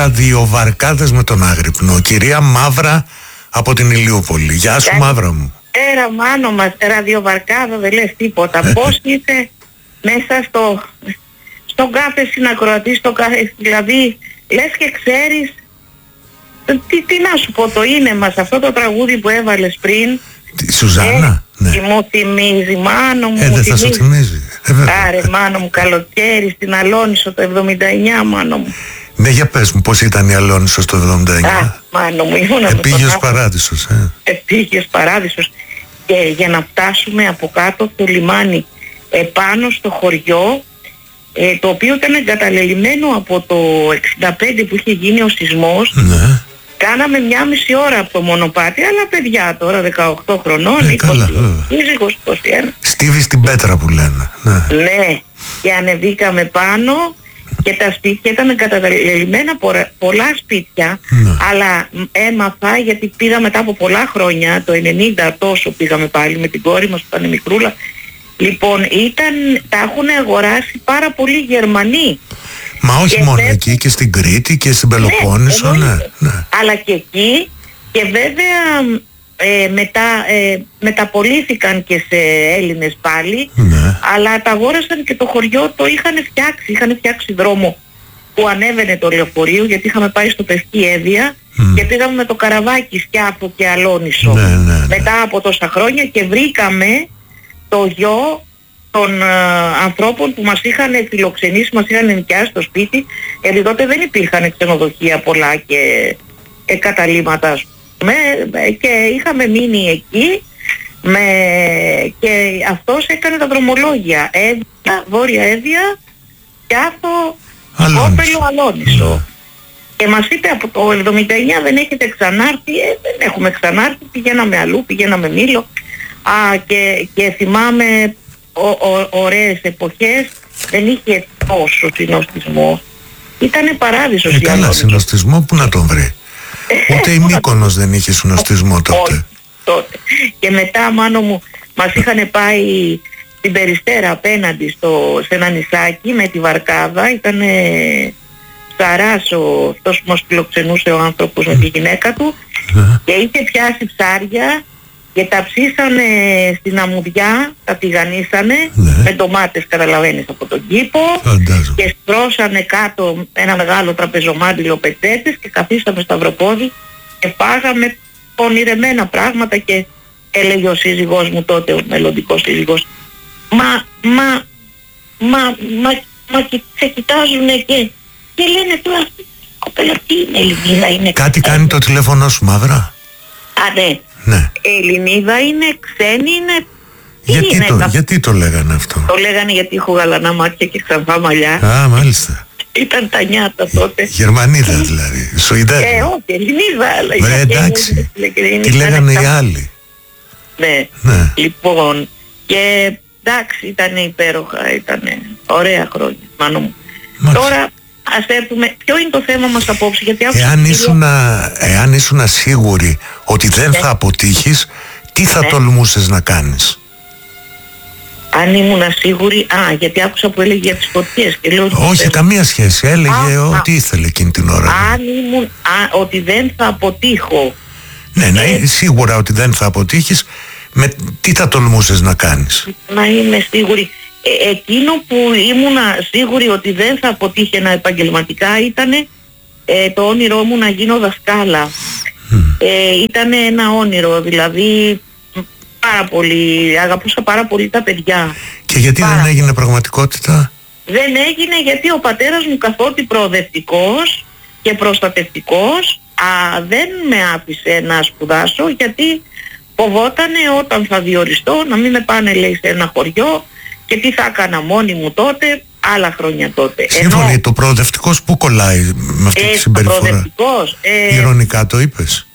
ραδιοβαρκάδες με τον Άγρυπνο. Κυρία Μαύρα από την Ηλιούπολη. Γεια σου, Μαύρα μου. Μάνο μας, ραδιοβαρκάδα, δεν λες τίποτα. Πώς είσαι μέσα στον κάθε συνακροατή, δηλαδή λες και ξέρεις, τι να σου πω, το είναι μας αυτό το τραγούδι που έβαλες πριν. Τη Σουζάννα, ναι. Μου θυμίζει, Μάνο μου. Δεν θα σου θυμίζει. Άρε Μάνο μου, καλοκαίρι στην Αλόνισο το 79, Μάνο μου. Ναι, για πες μου, πώς ήταν η Αλόνισος το 79. Μάνο μου, ήμουνα Επίγειος Παράδεισος. Επίγειος Παράδεισος. Και για να φτάσουμε από κάτω από το λιμάνι επάνω στο χωριό, το οποίο ήταν εγκαταλελειμμένο από το 65 που είχε γίνει ο σεισμός. Ναι. Κάναμε 1,5 ώρα από το μονοπάτι, αλλά παιδιά τώρα 18 χρονών, 20, Στίβη στην πέτρα που λένε. Ναι, και ανεβήκαμε πάνω και τα σπίτια ήταν εγκαταλελειμμένα, πολλά σπίτια, αλλά έμαθα, γιατί πήγα μετά από πολλά χρόνια, το 90 τόσο πήγαμε πάλι με την κόρη μας που ήταν μικρούλα. Λοιπόν, τα έχουν αγοράσει πάρα πολλοί Γερμανοί. Μα όχι μόνο εκεί, και στην Κρήτη και στην Πελοπόννησο, ναι. Αλλά και εκεί, και βέβαια μεταπολίθηκαν και σε Έλληνες πάλι, αλλά τα αγόρασαν και το χωριό το είχαν φτιάξει δρόμο που ανέβαινε το λεωφορείο, γιατί είχαμε πάει στο Πευκή Εύβοια και πήγαμε με το καραβάκι Σκιάφο και Αλόνισο μετά από τόσα χρόνια, και βρήκαμε το γιο των ανθρώπων που μας είχαν φιλοξενήσει, μας είχαν νοικιάσει στο σπίτι, γιατί τότε δεν υπήρχαν ξενοδοχεία πολλά και καταλήμματα, και είχαμε μείνει εκεί, και αυτός έκανε τα δρομολόγια Βόρεια Εύβοια, Σκιάφο, Κόπελο, Αλόνισο. Και μας είπε από το 79 δεν έχετε ξανάρθει. Δεν έχουμε ξανάρθει, πηγαίναμε αλλού, πηγαίναμε Μήλο. Και θυμάμαι ωραίες εποχές, δεν είχε τόσο συνοστισμό. Ήτανε παράδεισος. Καλά, συνοστισμό που να τον βρει. Ούτε η Μύκονος δεν είχε συνοστισμό τότε. Και μετά, Μάνο μου, μας είχαν πάει στην Περιστέρα απέναντι σε ένα νησάκι με τη βαρκάδα. Ήτανε ψαράς αυτός που μας φιλοξενούσε ο άνθρωπος με τη γυναίκα του, και είχε πιάσει ψάρια και τα ψήσανε στην αμμουδιά, τα τηγανίσανε με ντομάτες, καταλαβαίνεις, από τον κήπο. Και στρώσανε κάτω ένα μεγάλο τραπεζομάντιλο πετσέτες και καθίσαμε σταυροπόδι και φάγαμε ονειρεμένα πράγματα. Και έλεγε ο σύζυγός μου τότε, ο μελλοντικός σύζυγος, σε κοιτάζουνε και λένε τώρα, κοπέλα, τι είναι, Ελληνίδα είναι? Κάτι κάνει το τηλέφωνο σου, Μαύρα? Ναι. Ελληνίδα είναι, ξένη είναι. Γιατί το λέγανε αυτό? Το λέγανε γιατί έχω γαλανά μάτια και ξανθά μαλλιά. Μάλιστα. Ήταν τα νιάτα τότε. Γερμανίδα δηλαδή, Σουηδέζα. Όχι, Ελληνίδα. Βρε, εντάξει. Τι λέγανε οι άλλοι? Ναι. Λοιπόν, και εντάξει, ήταν υπέροχα, ήταν ωραία χρόνια, Μάνο μου. Τώρα ας έρθουμε, ποιο είναι το θέμα μας απόψε, γιατί εάν ήσουν σίγουρη ότι δεν θα αποτύχεις, τι θα τολμούσες να κάνεις? Αν ήμουν σίγουρη, γιατί άκουσα που έλεγε για τις φωτιές και λέω... Όχι, καμία σχέση, έλεγε ότι ήθελε εκείνη την ώρα. Αν ήμουν, ότι δεν θα αποτύχω. Ναι, να είσαι σίγουρα ότι δεν θα αποτύχεις, τι θα τολμούσες να κάνεις? Να είμαι σίγουρη. Εκείνο που ήμουνα σίγουρη ότι δεν θα αποτύχαινα επαγγελματικά ήταν το όνειρό μου να γίνω δασκάλα. Ήταν ένα όνειρο, δηλαδή πάρα πολύ, αγαπούσα πάρα πολύ τα παιδιά. Και γιατί δεν έγινε πραγματικότητα? Δεν έγινε γιατί ο πατέρας μου, καθότι προοδευτικός και προστατευτικός, δεν με άφησε να σπουδάσω, γιατί φοβότανε όταν θα διοριστώ να μην με πάνε, λέει, σε ένα χωριό, και τι θα έκανα μόνη μου τότε, άλλα χρόνια τότε. Σύμφωνοι, το προοδευτικός που κολλάει με αυτή τη συμπεριφορά? Ειρωνικά το είπες?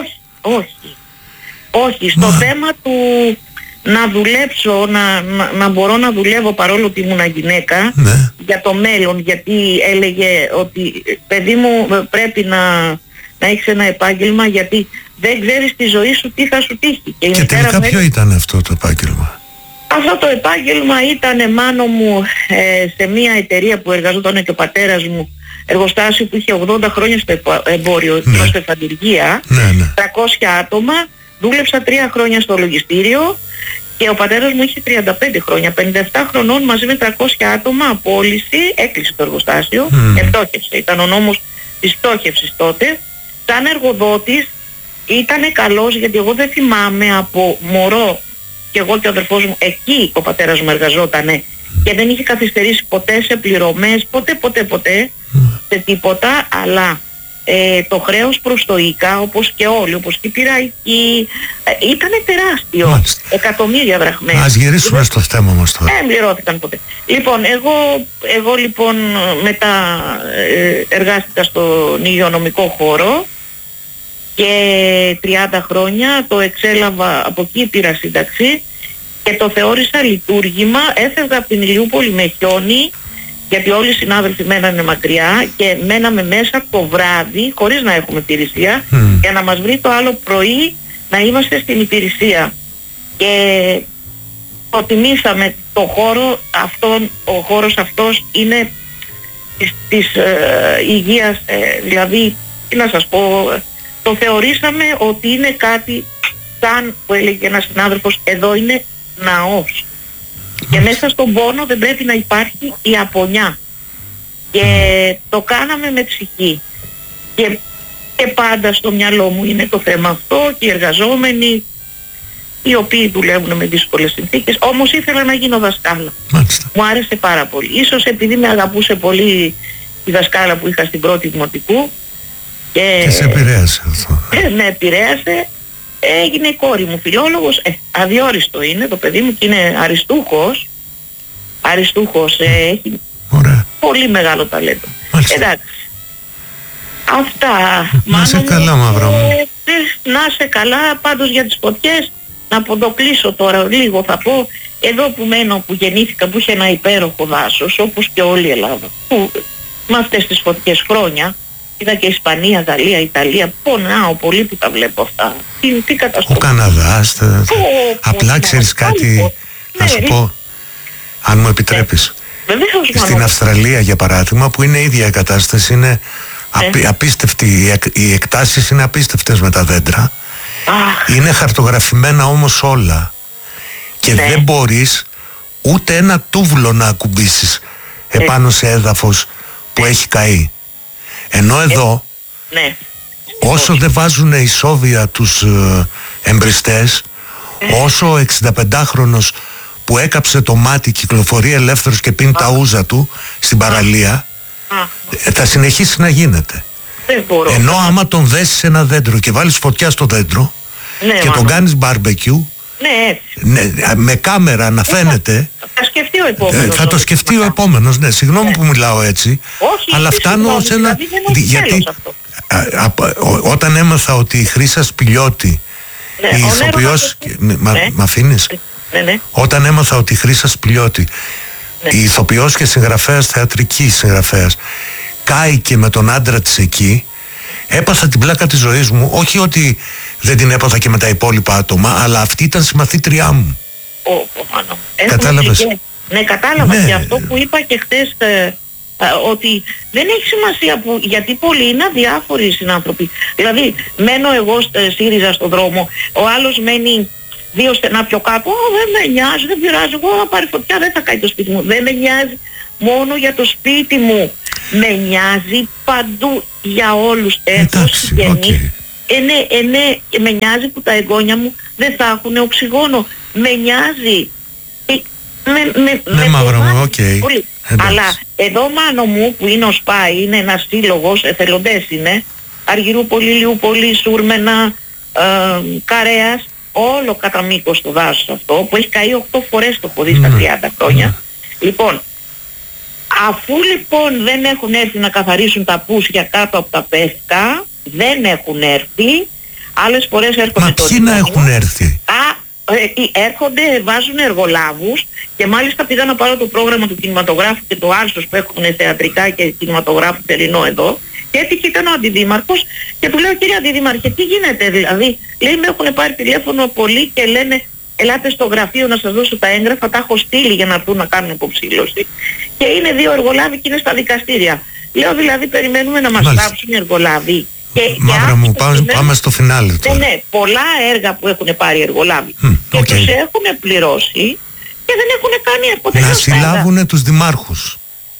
Όχι, στο θέμα του να δουλέψω, να μπορώ να δουλεύω παρόλο ότι ήμουν γυναίκα, για το μέλλον, γιατί έλεγε ότι παιδί μου πρέπει να έχεις ένα επάγγελμα, γιατί δεν ξέρεις τη ζωή σου τι θα σου τύχει. Και τελικά ποιο ήταν αυτό το επάγγελμα? Αυτό το επάγγελμα ήταν, Μάνο μου, σε μια εταιρεία που εργαζόταν και ο πατέρας μου, εργοστάσιο που είχε 80 χρόνια στο εμπόριο, στο εφαντουργία, 300 άτομα, δούλεψα 3 χρόνια στο λογιστήριο και ο πατέρας μου είχε 35 χρόνια, 57 χρονών, μαζί με 300 άτομα, απόλυση, έκλεισε το εργοστάσιο, ευτόχευσε, ήταν ο νόμος της στόχευσης τότε. Σαν εργοδότης ήταν καλός, γιατί εγώ δεν θυμάμαι από μωρό, και εγώ και ο αδερφός μου, εκεί ο πατέρας μου εργαζότανε και δεν είχε καθυστερήσει ποτέ σε πληρωμές, ποτέ σε τίποτα, αλλά το χρέος προς το ΙΚΑ, όπως και όλοι, όπως και η Πυραϊκή, ήταν τεράστιο. Μάλιστα. Εκατομμύρια δραχμές. Ας γυρίσουμε στο θέμα μας τώρα. Δεν πληρώθηκαν ποτέ. Λοιπόν, εγώ λοιπόν μετά εργάστηκα στον υγειονομικό χώρο και 30 χρόνια το εξέλαβα, από εκεί πήρα σύνταξη και το θεώρησα λειτουργήμα. Έφευγα από την Ηλιούπολη με χιόνι, γιατί όλοι οι συνάδελφοι μένανε μακριά και μέναμε μέσα το βράδυ χωρίς να έχουμε υπηρεσία για να μας βρει το άλλο πρωί να είμαστε στην υπηρεσία. Και το τιμήσαμε το χώρο αυτόν, ο χώρος αυτός είναι της υγείας, δηλαδή, τι να σας πω, το θεωρήσαμε ότι είναι κάτι σαν που έλεγε ένας συνάδελφος, εδώ είναι ναός. Και μέσα στον πόνο δεν πρέπει να υπάρχει η απονιά. Και το κάναμε με ψυχή. Και πάντα στο μυαλό μου είναι το θέμα αυτό και οι εργαζόμενοι οι οποίοι δουλεύουν με δύσκολες συνθήκες. Όμως ήθελα να γίνω δασκάλα. Μάλιστα. Μου άρεσε πάρα πολύ. Ίσως επειδή με αγαπούσε πολύ η δασκάλα που είχα στην πρώτη δημοτικού. Και σε επηρέασε αυτό. Με επηρέασε. Έγινε η κόρη μου φιλόλογος, αδιόριστο είναι το παιδί μου και είναι αριστούχος, έχει πολύ μεγάλο ταλέντο. Εντάξει, αυτά. Να σε καλά, μαύρα μου. Να σε καλά, πάντως για τις φωτιές, να ποντοκλείσω τώρα λίγο θα πω, εδώ που μένω, που γεννήθηκα, που είχε ένα υπέροχο δάσος, όπως και όλη η Ελλάδα, που με αυτές τις φωτιές χρόνια, είδα και Ισπανία, Γαλλία, Ιταλία, πονάω πολύ που τα βλέπω αυτά. Τι καταστροφή. Ο Καναδάς, απλά ξέρεις κάτι, να σου πω, αν μου επιτρέπεις. Στην Αυστραλία για παράδειγμα, που είναι η ίδια η κατάσταση, είναι απίστευτη, οι εκτάσεις είναι απίστευτες με τα δέντρα. Είναι χαρτογραφημένα όμως όλα. Και δεν μπορείς ούτε ένα τούβλο να ακουμπήσεις επάνω σε έδαφος που έχει καεί. Ενώ εδώ, όσο δεν βάζουν ισόβια τους εμπριστές, όσο ο 65χρονος που έκαψε το μάτι κυκλοφορεί ελεύθερος και πίνει τα ούζα του στην παραλία, θα συνεχίσει να γίνεται. Ενώ άμα τον δέσεις ένα δέντρο και βάλεις φωτιά στο δέντρο και τον κάνεις μπαρμπεκιού, με κάμερα να φαίνεται, θα το σκεφτεί ο επόμενος. Ναι, συγγνώμη που μιλάω έτσι, αλλά φτάνω σε ένα... Γιατί όταν έμαθα ότι η Χρύσα Σπηλιώτη, η ηθοποιός... Μ' αφήνεις? Όταν έμαθα ότι η Χρύσα Σπηλιώτη, η ηθοποιός και συγγραφέας, θεατρική συγγραφέας, κάηκε με τον άντρα της εκεί, έπαθα την πλάκα της ζωής μου. Όχι ότι δεν την έπαθα και με τα υπόλοιπα άτομα, αλλά αυτή ήταν συμμαθήτριά μου. Κατάλαβες? Ναι, κατάλαβα. Και αυτό που είπα και χτες, ότι δεν έχει σημασία γιατί πολλοί είναι αδιάφοροι συνάνθρωποι. Δηλαδή μένω εγώ ΣΥΡΙΖΑ στον δρόμο, ο άλλος μένει 2 στενά πιο κάτω, δεν με νοιάζει, δεν πειράζει, εγώ να πάρει φωτιά δεν θα κάνει το σπίτι μου. Δεν με νοιάζει μόνο για το σπίτι μου, με νοιάζει παντού για όλους. Έχω συγγενείς. Ναι, με νοιάζει που τα εγγόνια μου δεν θα έχουν οξυγόνο. Με νοιάζει. Ναι, μαύρα μου, οκ. Αλλά εδώ, Μάνο μου, που είναι ο ΣΠΑ, είναι ένας σύλλογος, εθελοντές είναι, Αργυρούπολη, Ηλιούπολη, Σούρμενα, Καρέας, όλο κατά μήκος το δάσος αυτό, που έχει καεί 8 φορές το ποδί στα 30 χρόνια. Λοιπόν, αφού λοιπόν δεν έχουν έρθει να καθαρίσουν τα πούσια κάτω από τα πεύκα, δεν έχουν έρθει, άλλες φορές έρχονται... Μα ποιοι να έχουν έρθει? Έρχονται, βάζουν εργολάβους και μάλιστα πήγα να πάρω το πρόγραμμα του κινηματογράφου και το Άλσος που έχουν θεατρικά και κινηματογράφου θερινό εδώ, και έτυχε ήταν ο αντιδήμαρχος και του λέω, κύριε αντιδήμαρχε, τι γίνεται δηλαδή? Λέει, με έχουν πάρει τηλέφωνο πολλοί και λένε ελάτε στο γραφείο να σας δώσω τα έγγραφα, τα έχω στείλει για να έρθουν να κάνουν υποψήλωση. Και είναι 2 εργολάβοι και είναι στα δικαστήρια. Λέω δηλαδή περιμένουμε να μας γράψουν οι εργολάβοι. Μαύρα μου, πάμε στο φινάλε τώρα. Ναι, πολλά έργα που έχουν πάρει οι εργολάβοι και τους έχουν πληρώσει και δεν έχουν κάνει ποτέ. Να συλλάβουνε τους δημάρχους.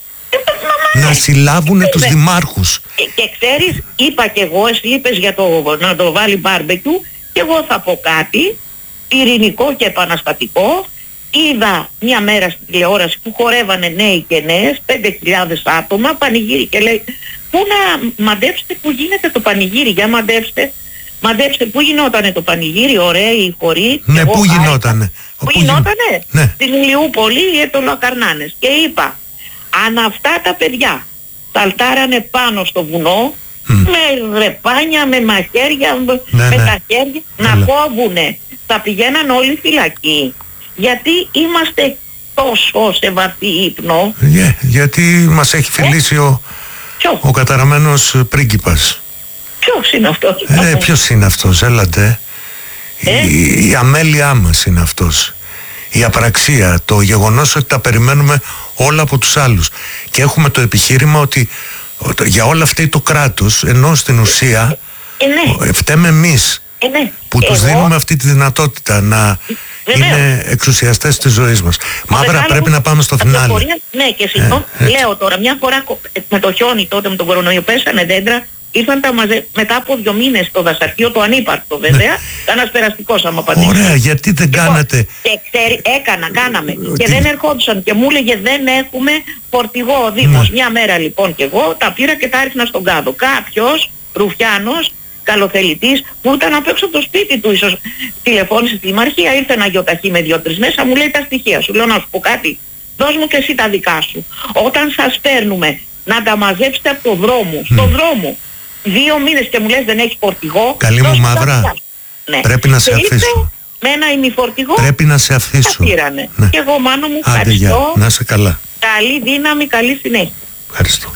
Να συλλάβουνε τους δημάρχους. Και ξέρεις, είπα κι εγώ, εσύ είπες για να το βάλει μπάρμπεκιου, και εγώ θα πω κάτι ειρηνικό και επαναστατικό. Είδα μια μέρα στην τηλεόραση που χορεύανε νέοι και νέες, 5.000 άτομα, πανηγύρι, και λέει πού να μαντέψετε που γίνεται το πανηγύρι, για μαντέψτε πού γινότανε το πανηγύρι, ωραίοι χοροί. Ναι, πού γινότανε. Πού γινότανε, ναι. Στην Ηλιούπολη ή το Λακαρνάνες. Και είπα, αν αυτά τα παιδιά σαλτάρανε πάνω στο βουνό, με ρεπάνια, με μαχαίρια, με τα χέρια, να κόβουνε, θα πηγαίναν όλοι φυλακοί. Γιατί είμαστε τόσο σε βαθύ ύπνο. Γιατί μας έχει φιλήσει ο καταραμένος πρίγκιπας. Ποιος είναι αυτός? Ποιος είναι αυτός, έλατε. Η αμέλειά μας είναι αυτός. Η απραξία, το γεγονός ότι τα περιμένουμε όλα από τους άλλους. Και έχουμε το επιχείρημα ότι για όλα αυτά το κράτος, ενώ στην ουσία φταίμε εμείς που τους δίνουμε αυτή τη δυνατότητα να είναι εξουσιαστές της ζωής μας. Μαύρα, πρέπει να πάμε στο φινάλε. Ναι, και συγγνώμη, λέω τώρα, μια φορά με το χιόνι τότε, με τον κορονοϊό, πέσανε δέντρα, ήρθαν μετά από 2 μήνες στο δασαρχείο, το ανύπαρκτο βέβαια, κανένας περαστικός άμα πατήσει. Ωραία, γιατί δεν κάνατε? Και ξέρει, κάναμε. Και δεν ερχόντουσαν και μου έλεγε δεν έχουμε φορτηγό ο Δήμος. Μια μέρα λοιπόν και εγώ τα πήρα και τα έριχνα στον κάδο. Κάποιος ρουφιάνος, καλοθελητής, που ήταν απ' έξω από το σπίτι του, ίσως τηλεφώνησε στη Δημαρχία, ήρθε ένα γιοταχή με 2-3 μέσα, μου λέει τα στοιχεία σου. Λέω να σου πω κάτι, δώσ' μου και εσύ τα δικά σου. Όταν σας παίρνουμε να τα μαζέψετε από το δρόμο, στον δρόμο, 2 μήνες και μου λες δεν έχει φορτηγό. Καλή μου Μαύρα, πρέπει να σε αφήσω. Με ένα ημιφορτηγό πρέπει να σε αφήσω. Τα πήρανε. Και εγώ, Μάνο μου, Άντε, ευχαριστώ. να είσαι καλά. Καλή δύναμη, καλή συνέχεια. Ευχαριστώ.